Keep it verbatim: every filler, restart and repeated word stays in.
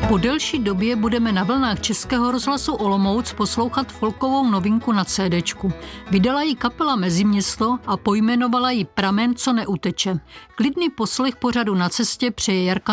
Po delší době budeme na vlnách Českého rozhlasu Olomouc poslouchat folkovou novinku na cédéčku. Vydala ji kapela Meziměsto a pojmenovala ji Pramen, co neuteče. Klidný poslech pořadu Na cestě přeje Jarka